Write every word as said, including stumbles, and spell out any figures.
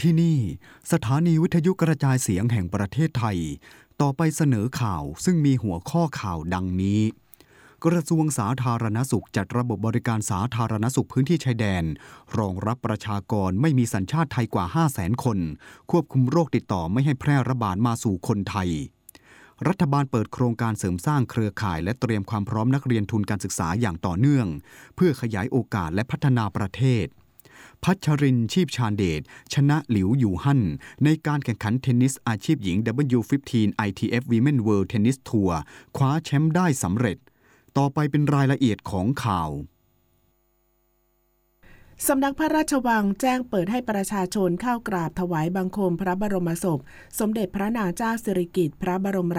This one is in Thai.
ที่นี่สถานีวิทยุกระจายเสียงแห่งประเทศไทยต่อไปเสนอข่าวซึ่งมีหัวข้อข่าวดังนี้กระทรวงสาธารณสุขจัดระบบบริการสาธารณสุขพื้นที่ชายแดนรองรับประชากรไม่มีสัญชาติไทยกว่า ห้าแสน คนควบคุมโรคติดต่อไม่ให้แพร่ระบาดมาสู่คนไทยรัฐบาลเปิดโครงการเสริมสร้างเครือข่ายและเตรียมความพร้อมนักเรียนทุนการศึกษาอย่างต่อเนื่องเพื่อขยายโอกาสและพัฒนาประเทศพัชรินทร์ชีพชาญเดชชนะหลิวหยู่ฮั่นในการแข่งขันเทนนิสอาชีพหญิง ดับเบิลยู สิบห้า ไอ ที เอฟ Women World Tennis Tour คว้าแชมป์ได้สำเร็จต่อไปเป็นรายละเอียดของข่าวสำนักพระราชวังแจ้งเปิดให้ประชาชนเข้ากราบถวายบังคมพระบรมศพสมเด็จพระนางเจ้าสิริกิติ์พระบรม